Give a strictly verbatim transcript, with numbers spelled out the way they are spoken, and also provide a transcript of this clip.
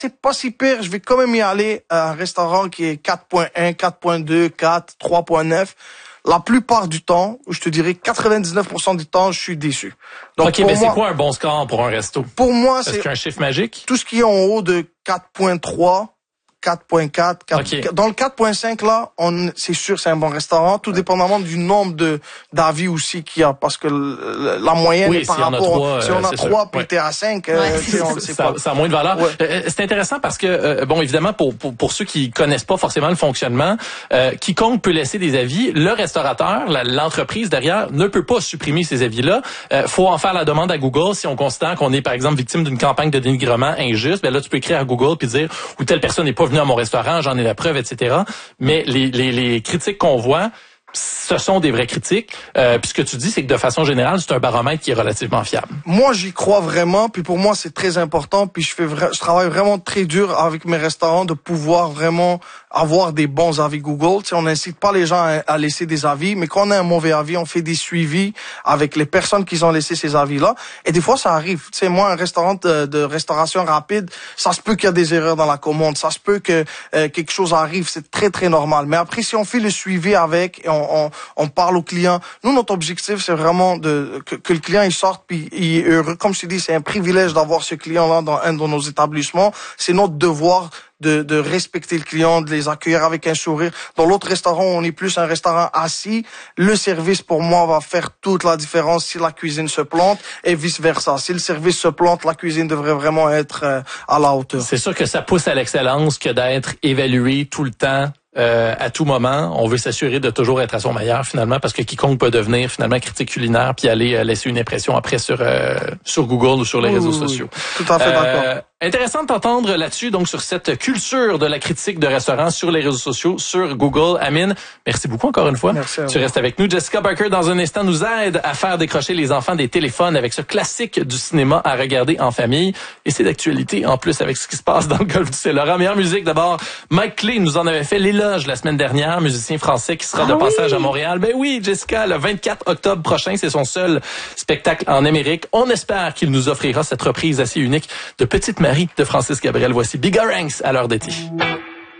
c'est pas si pire, je vais quand même y aller à un restaurant qui est quatre point un, quatre point deux, quatre, trois point neuf. La plupart du temps, je te dirais quatre-vingt-dix-neuf pour cent du temps, je suis déçu. Donc, OK, mais c'est quoi un bon score pour un resto? Pour moi, c'est... Est-ce qu'il y a un chiffre magique? Tout ce qui est en haut de quatre point trois, quatre point quatre, quatre... Okay. Dans le quatre point cinq, là, on, c'est sûr, c'est un bon restaurant, tout dépendamment du nombre de, d'avis aussi qu'il y a, parce que le, la moyenne oui, est par si rapport, on a trois, si on a trois, puis ouais. t'es à cinq, ouais. euh, t'sais, on le sait ça, pas. Ça a moins de valeur. Ouais. Euh, c'est intéressant parce que, euh, bon, évidemment, pour, pour, pour ceux qui connaissent pas forcément le fonctionnement, euh, quiconque peut laisser des avis, le restaurateur, la, l'entreprise derrière, ne peut pas supprimer ces avis-là. Euh, faut en faire la demande à Google si on considère qu'on est, par exemple, victime d'une campagne de dénigrement injuste. Ben là, tu peux écrire à Google puis dire, ou telle personne n'est pas venue à mon restaurant, j'en ai la preuve, et cetera. Mais les, les, les critiques qu'on voit, ce sont des vraies critiques. Euh, puis ce que tu dis, c'est que de façon générale, c'est un baromètre qui est relativement fiable. Moi, j'y crois vraiment. Puis pour moi, c'est très important. Puis je fais, vra- je travaille vraiment très dur avec mes restaurants de pouvoir vraiment avoir des bons avis Google. Tu sais, on n'incite pas les gens à, à laisser des avis, mais quand on a un mauvais avis, on fait des suivis avec les personnes qui ont laissé ces avis-là. Et des fois, ça arrive. Tu sais, moi, un restaurant de, de restauration rapide, ça se peut qu'il y a des erreurs dans la commande, ça se peut que euh, quelque chose arrive. C'est très très normal. Mais après, si on fait le suivi avec, et on On, on parle au client. Nous, notre objectif, c'est vraiment de que, que le client il sorte puis il est heureux. Comme je te dis, c'est un privilège d'avoir ce client-là dans un de nos établissements. C'est notre devoir de, de respecter le client, de les accueillir avec un sourire. Dans l'autre restaurant, on est plus un restaurant assis. Le service, pour moi, va faire toute la différence si la cuisine se plante et vice-versa. Si le service se plante, la cuisine devrait vraiment être euh, à la hauteur. C'est sûr que ça pousse à l'excellence que d'être évalué tout le temps. Euh, à tout moment, on veut s'assurer de toujours être à son meilleur finalement, parce que quiconque peut devenir finalement critique culinaire puis aller euh, laisser une impression après sur euh, sur Google ou sur les oui, réseaux oui, sociaux. Tout à fait euh, d'accord. Intéressant de t'entendre là-dessus, donc sur cette culture de la critique de restaurants sur les réseaux sociaux, sur Google. Amine, merci beaucoup encore une fois. Merci à vous. Tu restes avec nous. Jessica Barker, dans un instant, nous aide à faire décrocher les enfants des téléphones avec ce classique du cinéma à regarder en famille. Et c'est d'actualité en plus avec ce qui se passe dans le golfe du Saint-Laurent. Meilleure musique d'abord. Mike Clay nous en avait fait l'éloge la semaine dernière, musicien français qui sera ah de passage oui. à Montréal. Ben oui, Jessica, le vingt-quatre octobre prochain, c'est son seul spectacle en Amérique. On espère qu'il nous offrira cette reprise assez unique de Petite Marie de Francis Gabriel. Voici Bigger Ranks à l'heure d'été.